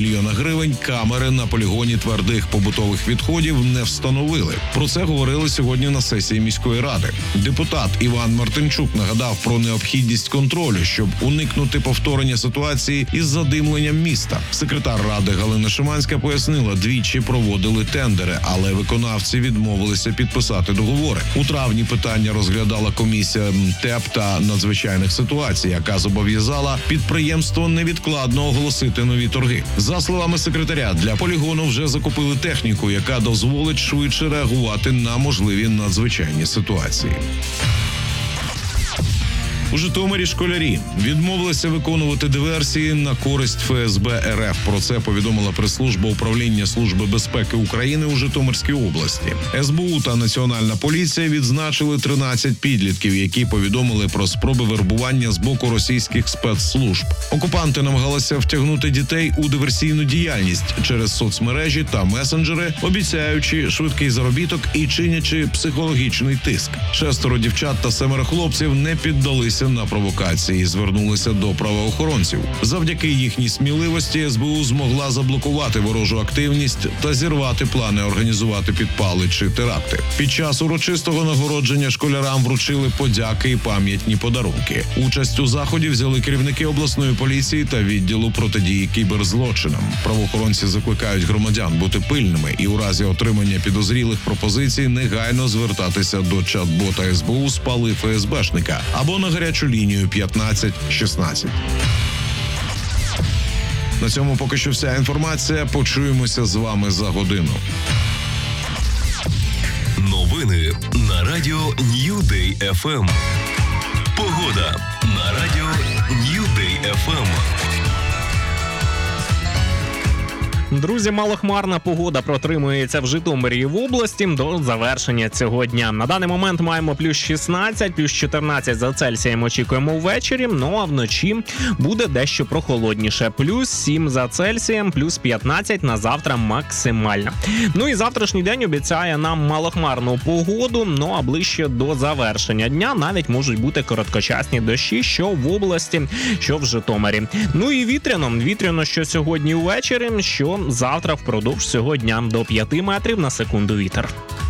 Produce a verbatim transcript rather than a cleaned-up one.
мільйона гривень камери на полігоні твердих побутових відходів не встановили. Про це говорили сьогодні на сесії міської ради. Депутат Іван Мартинчук нагадав про необхідність контролю, щоб уникнути повторення ситуації із задимленням міста. Секретар ради Галина Шиманська пояснила, двічі проводили тендери, але виконавці відмовилися підписати договори. У травні питання розглядала комісія ТЕП та надзвичайних ситуацій, яка зобов'язала підприємство невідкладно оголосити нові торги. За словами секретаря, для полігону вже закупили техніку, яка дозволить швидше реагувати на можливі надзвичайні ситуації. У Житомирі школярі відмовилися виконувати диверсії на користь ФСБ РФ. Про це повідомила прес-служба управління Служби безпеки України у Житомирській області. СБУ та Національна поліція відзначили тринадцять підлітків, які повідомили про спроби вербування з боку російських спецслужб. Окупанти намагалися втягнути дітей у диверсійну діяльність через соцмережі та месенджери, обіцяючи швидкий заробіток і чинячи психологічний тиск. Шестеро дівчат та семеро хлопців не піддалися на провокації і звернулися до правоохоронців. Завдяки їхній сміливості СБУ змогла заблокувати ворожу активність та зірвати плани організувати підпали чи теракти. Під час урочистого нагородження школярам вручили подяки і пам'ятні подарунки. Участь у заході взяли керівники обласної поліції та відділу протидії кіберзлочинам. Правоохоронці закликають громадян бути пильними і у разі отримання підозрілих пропозицій негайно звертатися до чат-бота СБУ «Спали ФСБшника» або на гарячу лінію п'ятнадцять шістнадцять. На цьому поки що вся інформація. Почуємося з вами за годину. Новини на радіо New Day еф ем. Погода на радіо New Day еф ем. Друзі, малохмарна погода протримується в Житомирі і в області до завершення цього дня. На даний момент маємо плюс шістнадцять, плюс чотирнадцять за Цельсієм очікуємо ввечері, ну а вночі буде дещо прохолодніше. Плюс сім за Цельсієм, плюс п'ятнадцять на завтра максимально. Ну і завтрашній день обіцяє нам малохмарну погоду, ну а ближче до завершення дня навіть можуть бути короткочасні дощі, що в області, що в Житомирі. Ну і вітряно, вітряно, що сьогодні ввечері, що завтра впродовж цього дня до п'яти метрів на секунду вітер.